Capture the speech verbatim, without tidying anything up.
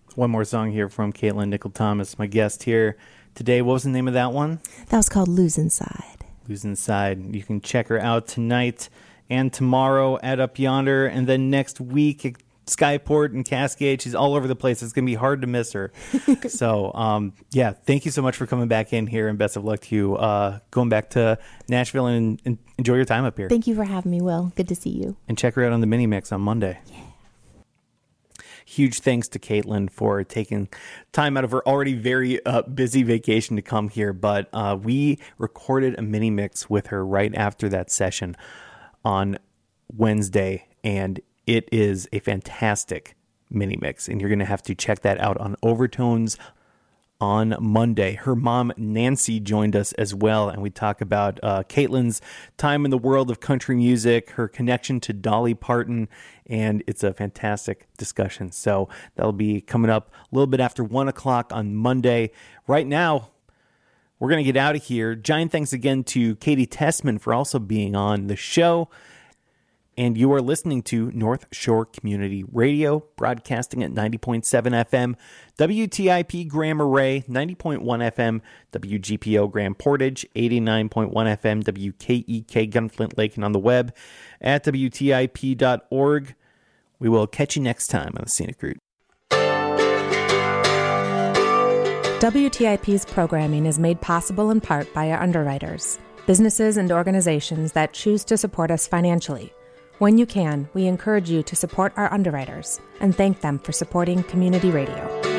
One more song here from Caitlin Nichol-Thomas, my guest here today. What was the name of that one? That was called Lose Inside. Lose Inside. You can check her out tonight and tomorrow at Up Yonder, and then next week at Skyport and Cascade. She's all over the place. It's going to be hard to miss her. so, um, yeah, thank you so much for coming back in here, and best of luck to you uh, going back to Nashville, and, and enjoy your time up here. Thank you for having me, Will. Good to see you. And check her out on the Mini Mix on Monday. Yeah. Huge thanks to Caitlin for taking time out of her already very uh, busy vacation to come here. But uh, we recorded a mini mix with her right after that session on Wednesday, and it is a fantastic mini mix. And you're going to have to check that out on Overtones on Monday. Her mom, Nancy, joined us as well, and we talk about uh, Caitlin's time in the world of country music, her connection to Dolly Parton, and it's a fantastic discussion. So that'll be coming up a little bit after one o'clock on Monday. Right now, we're going to get out of here. Giant thanks again to Katie Tessman for also being on the show. And you are listening to North Shore Community Radio, broadcasting at ninety point seven F M, W T I P Grand Marais, ninety point one F M, W G P O Grand Portage, eighty-nine point one F M, W K E K Gunflint Lake, and on the web at W T I P dot org. We will catch you next time on the Scenic Route. W T I P's programming is made possible in part by our underwriters, businesses and organizations that choose to support us financially. When you can, we encourage you to support our underwriters and thank them for supporting community radio.